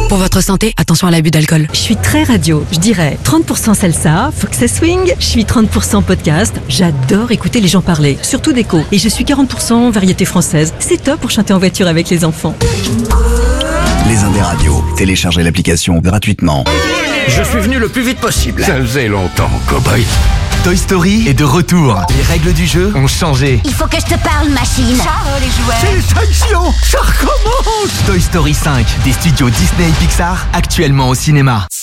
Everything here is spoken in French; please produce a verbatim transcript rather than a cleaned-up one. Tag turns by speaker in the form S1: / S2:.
S1: Pour votre santé, attention à l'abus d'alcool.
S2: Je suis très radio, je dirais trente pour cent salsa, faut que ça swing. Je suis trente pour cent podcast, j'adore écouter les gens parler, surtout d'écho. Et je suis quarante pour cent variété française. C'est top pour chanter en voiture avec les enfants.
S3: Les Indes Radio. Téléchargez l'application gratuitement.
S4: Je suis venu le plus vite possible.
S5: Ça faisait longtemps, cow-boy.
S6: Toy Story est de retour. Les règles du jeu ont changé.
S7: Il faut que je te parle, machine.
S8: Ciao, les jouets.
S6: Félicitations, ça recommence. Toy Story cinq, des studios Disney et Pixar, actuellement au cinéma.